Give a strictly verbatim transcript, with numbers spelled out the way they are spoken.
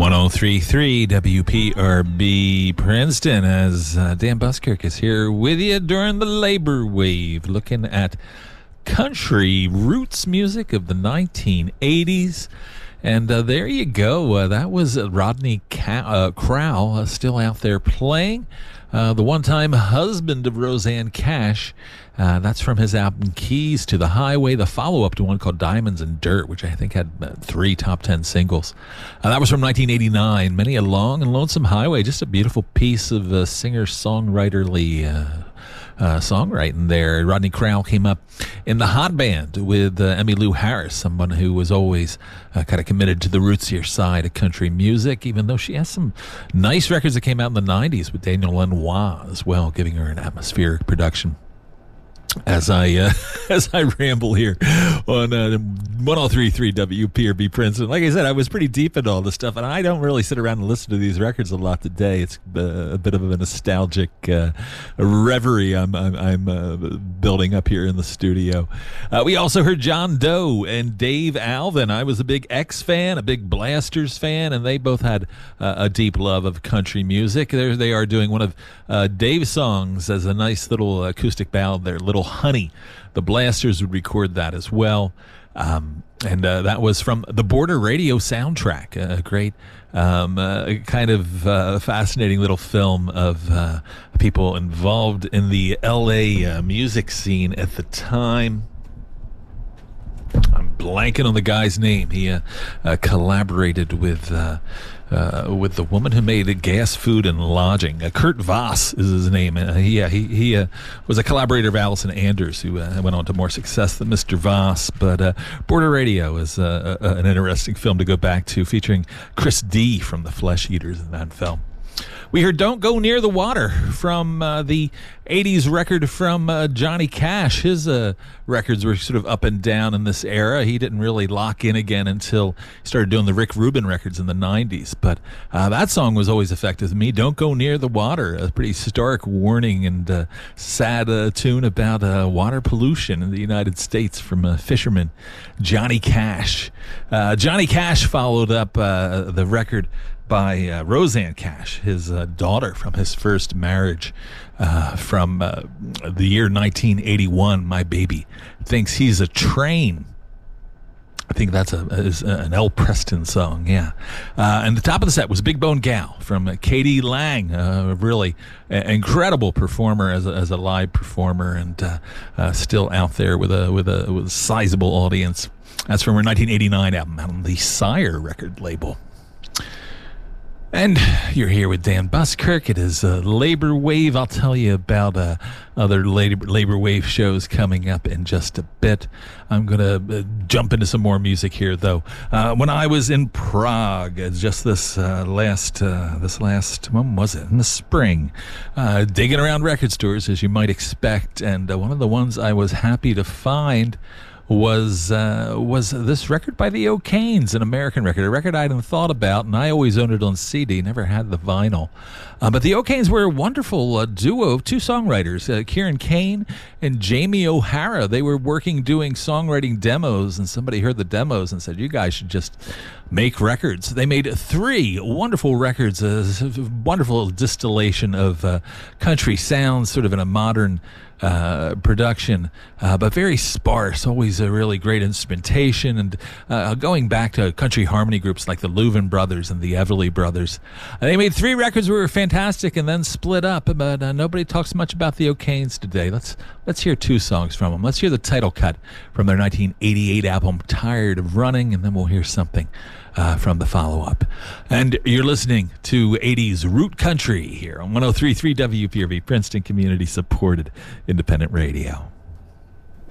ten thirty-three W P R B Princeton, as uh, Dan Buskirk is here with you during the labor wave, looking at country roots music of the nineteen eighties. And uh, there you go. Uh, that was uh, Rodney Ca- uh, Crowell, uh, still out there playing. Uh, the one-time husband of Rosanne Cash. Uh, that's from his album Keys to the Highway, the follow-up to one called Diamonds and Dirt, which I think had uh, three top ten singles. Uh, that was from nineteen eighty-nine. Many a Long and Lonesome Highway, just a beautiful piece of uh, singer-songwriterly uh, uh, songwriting there. Rodney Crowell came up in the hot band with uh, Emmylou Harris, someone who was always uh, kind of committed to the rootsier side of country music, even though she has some nice records that came out in the nineties with Daniel Lanois as well, giving her an atmospheric production. As I uh, as I ramble here on uh, ten thirty-three W P R B Princeton, like I said, I was pretty deep into all this stuff, and I don't really sit around and listen to these records a lot today. It's uh, a bit of a nostalgic uh, reverie I'm I'm, I'm uh, building up here in the studio. Uh, we also heard John Doe and Dave Alvin. I was a big X fan, a big Blasters fan, and they both had uh, a deep love of country music. There they are doing one of uh, Dave's songs as a nice little acoustic ballad there, Little Honey. The Blasters would record that as well. Um, and uh, that was from the Border Radio soundtrack, a great um, uh, kind of uh, fascinating little film of uh, people involved in the L A uh, music scene at the time. I'm blanking on the guy's name. He uh, uh, collaborated with uh, uh, with the woman who made Gas, Food, and Lodging. Uh, Kurt Voss is his name. Uh, he uh, he, he uh, was a collaborator of Allison Anders, who uh, went on to more success than Mister Voss. But uh, Border Radio is uh, uh, an interesting film to go back to, featuring Chris D from the Flesh Eaters in that film. We heard Don't Go Near the Water from uh, the eighties record from uh, Johnny Cash. His uh, records were sort of up and down in this era. He didn't really lock in again until he started doing the Rick Rubin records in the nineties. But uh, that song was always effective to me. Don't Go Near the Water, a pretty stark warning and uh, sad uh, tune about uh, water pollution in the United States from a fisherman, Johnny Cash. Uh, Johnny Cash followed up uh, the record by uh, Rosanne Cash, his uh, daughter from his first marriage, uh, from uh, the year nineteen eighty-one. My Baby Thinks He's a Train. I think that's a, is an L. Preston song, yeah. Uh, and the top of the set was Big Bone Gal from uh, Katie Lang, a really uh, incredible performer as a, as a live performer, and uh, uh, still out there with a with a with a sizable audience. That's from her nineteen eighty-nine album on the Sire record label. And you're here with Dan Buskirk. It is uh, Labor Wave. I'll tell you about uh, other labor, labor Wave shows coming up in just a bit. I'm going to uh, jump into some more music here, though. Uh, when I was in Prague, uh, just this uh, last, uh, this last, when was it? In the spring, uh, digging around record stores, as you might expect. And uh, one of the ones I was happy to find was uh, was this record by the O'Kanes, an American record, a record I hadn't thought about, and I always owned it on C D, never had the vinyl. Uh, but the O'Kanes were a wonderful uh, duo of two songwriters, uh, Kieran Kane and Jamie O'Hara. They were working doing songwriting demos, and somebody heard the demos and said, you guys should just make records. They made three wonderful records, a wonderful distillation of uh, country sounds, sort of in a modern Uh, production, uh, but very sparse, always a really great instrumentation, and uh, going back to country harmony groups like the Louvin Brothers and the Everly Brothers. Uh, they made three records that were fantastic and then split up, but uh, nobody talks much about the O'Kanes today. Let's let's hear two songs from them. Let's hear the title cut from their nineteen eighty-eight album, Tired of Running, and then we'll hear something Uh, from the follow-up. And you're listening to eighties Root Country here on ten thirty-three W P R B, Princeton Community Supported Independent Radio.